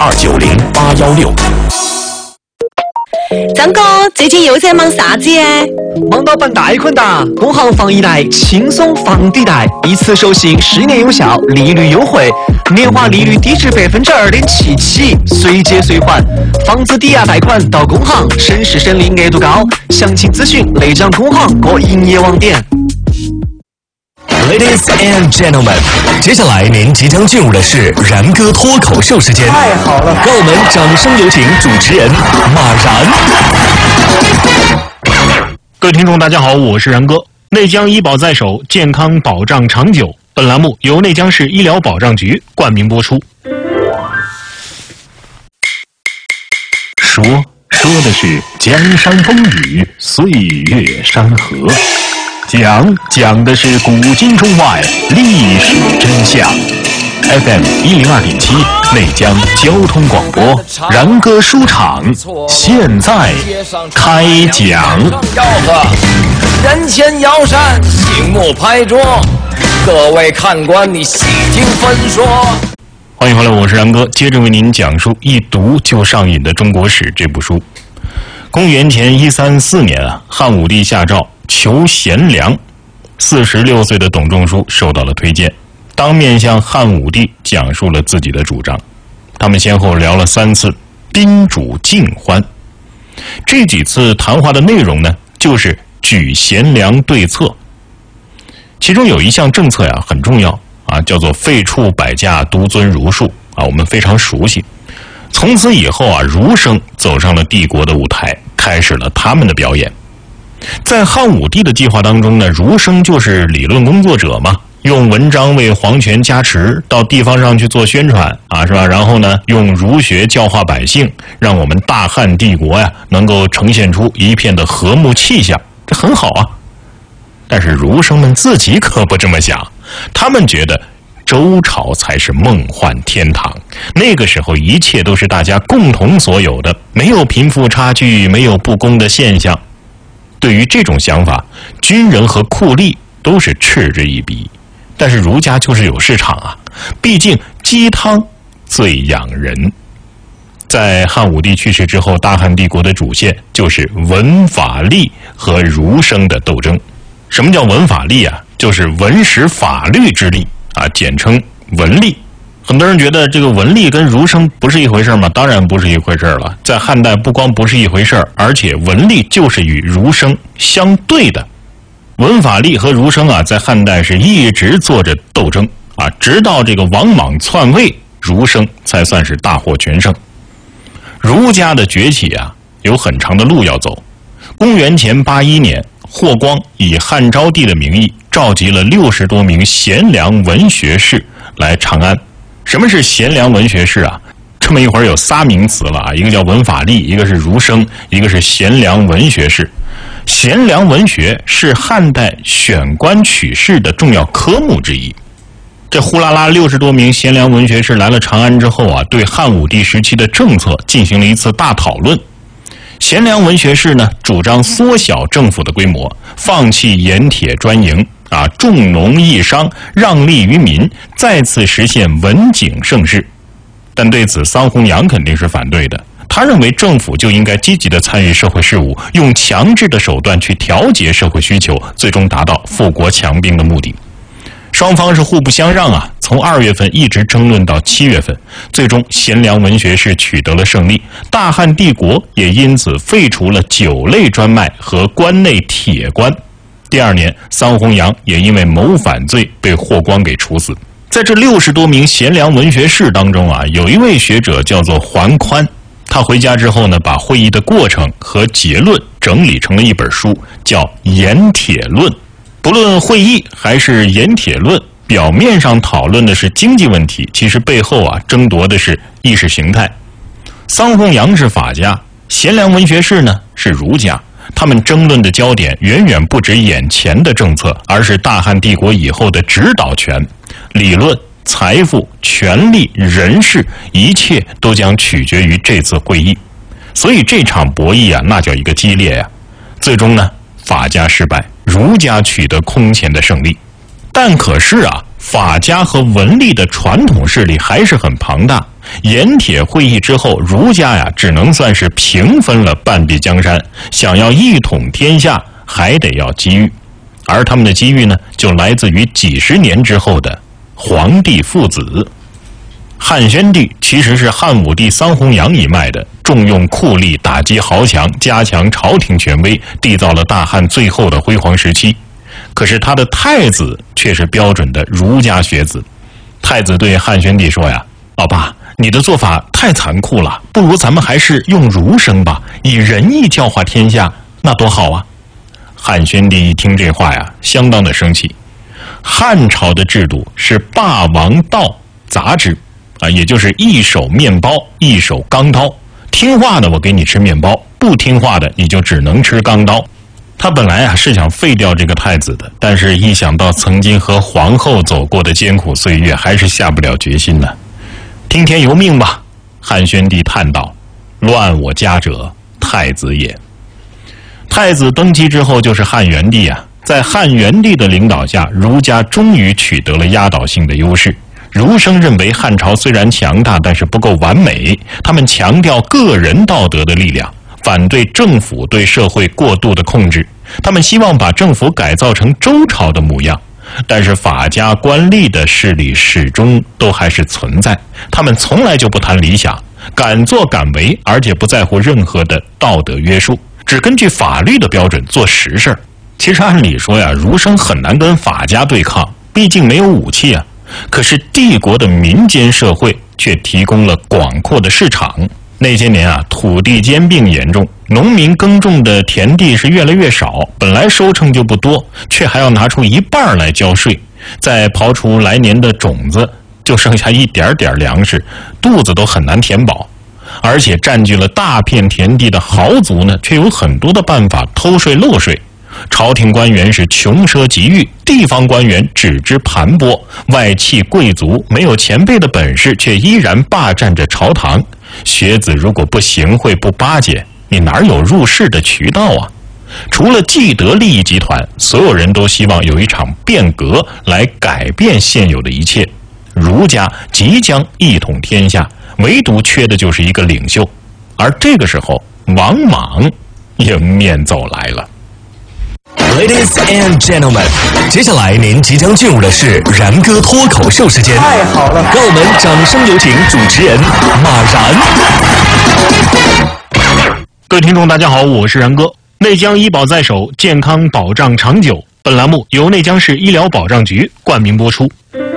290-816。 张哥，最近又在忙啥子呀？ 忙到办贷款哒！工行房一贷轻松房抵贷，一次授信10年有效，利率优惠，年化利率低至2.77%起，随借随还，房子抵押贷款到工行，省时省力，额度高。详情咨询内江工行各营业网点。 Ladies and gentlemen， 接下来您即将进入的是然哥脱口秀时间。 太好了， 让我们掌声有请主持人马然。 各位听众大家好，我是然哥。内江医保在手，健康保障长久。本栏目由内江市医疗保障局冠名播出。说的是江山风雨，岁月山河。讲的是古今中外历史真相。FM 102.7内江交通广播，然哥书场现在开讲。 吆喝，人前摇扇，醒目拍桌，各位看官，你细听分说。 欢迎回来，我是然哥，接着为您讲述一读就上瘾的中国史这部书。公元前134年啊，汉武帝下诏求贤良，46岁的董仲舒受到了推荐，当面向汉武帝讲述了自己的主张。他们先后聊了3次，宾主尽欢。这几次谈话的内容呢，就是举贤良对策。其中有一项政策呀很重要啊，叫做废黜百家，独尊儒术啊，我们非常熟悉。从此以后啊，儒生走上了帝国的舞台，开始了他们的表演。在汉武帝的计划当中呢，儒生就是理论工作者嘛，用文章为皇权加持，到地方上去做宣传啊，是吧？然后呢，用儒学教化百姓，让我们大汉帝国呀能够呈现出一片的和睦气象，这很好啊。但是儒生们自己可不这么想，他们觉得周朝才是梦幻天堂，那个时候一切都是大家共同所有的，没有贫富差距，没有不公的现象。对于这种想法，军人和酷吏都是嗤之以鼻。但是儒家就是有市场啊，毕竟鸡汤最养人。在汉武帝去世之后，大汉帝国的主线就是文法吏和儒生的斗争。什么叫文法吏啊？就是文史法律之吏啊，简称文吏。很多人觉得这个文吏跟儒生不是一回事吗？当然不是一回事了。在汉代不光不是一回事，而且文吏就是与儒生相对的。文法吏和儒生啊，在汉代是一直做着斗争啊，直到这个王莽篡位，儒生才算是大获全胜。儒家的崛起啊，有很长的路要走。公元前81年，霍光以汉昭帝的名义召集了60多名贤良文学士来长安。什么是贤良文学士啊？这么一会儿有3名词了啊，一个叫文法吏，一个是儒生，一个是贤良文学士。贤良文学是汉代选官取士的重要科目之一。这呼啦啦60多名贤良文学士来了长安之后啊，对汉武帝时期的政策进行了一次大讨论。贤良文学士呢，主张缩小政府的规模，放弃盐铁专营啊，重农抑商，让利于民，再次实现文景盛世。但对此桑弘羊肯定是反对的，他认为政府就应该积极的参与社会事务，用强制的手段去调节社会需求，最终达到富国强兵的目的。双方是互不相让啊，从2月份一直争论到7月份，最终贤良文学士取得了胜利，大汉帝国也因此废除了酒类专卖和关内铁官。第2年，桑弘羊也因为谋反罪被霍光给处死。在这60多名贤良文学士当中啊，有一位学者叫做桓宽，他回家之后呢，把会议的过程和结论整理成了一本书，叫《盐铁论》。不论会议还是盐铁论，表面上讨论的是经济问题，其实背后啊争夺的是意识形态。桑弘羊是法家，贤良文学士呢是儒家，他们争论的焦点远远不止眼前的政策，而是大汉帝国以后的指导权、理论、财富、权力、人事，一切都将取决于这次会议。所以这场博弈啊，那叫一个激烈呀。最终呢，法家失败，儒家取得空前的胜利。但可是啊， 法家和文吏的传统势力还是很庞大。盐铁会议之后，儒家呀只能算是平分了半壁江山，想要一统天下，还得要机遇。而他们的机遇呢，就来自于几十年之后的皇帝父子。汉宣帝其实是汉武帝桑弘羊一脉的，重用酷吏，打击豪强，加强朝廷权威，缔造了大汉最后的辉煌时期。可是他的太子却是标准的儒家学子。太子对汉宣帝说呀：“老爸，你的做法太残酷了，不如咱们还是用儒生吧，以仁义教化天下，那多好啊！”汉宣帝一听这话呀，相当的生气。汉朝的制度是霸王道杂制啊，也就是一手面包，一手钢刀。听话的我给你吃面包，不听话的你就只能吃钢刀。他本来啊是想废掉这个太子的，但是一想到曾经和皇后走过的艰苦岁月，还是下不了决心呢。听天由命吧，汉宣帝叹道：“乱我家者，太子也。”太子登基之后就是汉元帝啊，在汉元帝的领导下，儒家终于取得了压倒性的优势。儒生认为汉朝虽然强大，但是不够完美，他们强调个人道德的力量，反对政府对社会过度的控制。他们希望把政府改造成周朝的模样，但是法家官吏的势力始终都还是存在，他们从来就不谈理想，敢作敢为，而且不在乎任何的道德约束，只根据法律的标准做实事。其实按理说呀，儒生很难跟法家对抗，毕竟没有武器啊。可是帝国的民间社会却提供了广阔的市场。那些年啊，土地兼并严重，农民耕种的田地是越来越少，本来收成就不多，却还要拿出一半来交税，再刨除来年的种子，就剩下一点点粮食，肚子都很难填饱。而且占据了大片田地的豪族呢，却有很多的办法偷税漏税。朝廷官员是穷奢极欲，地方官员只知盘剥，外戚贵族没有前辈的本事，却依然霸占着朝堂。学子如果不行贿不巴结，你哪有入仕的渠道啊？除了既得利益集团，所有人都希望有一场变革来改变现有的一切。儒家即将一统天下，唯独缺的就是一个领袖。而这个时候，王莽迎面走来了。 Ladies and gentlemen， 接下来您即将进入的是然哥脱口秀时间。 太好了， 让我们掌声有请主持人马然。 各位听众大家好，我是然哥。内江医保在手，健康保障长久。本栏目由内江市医疗保障局冠名播出。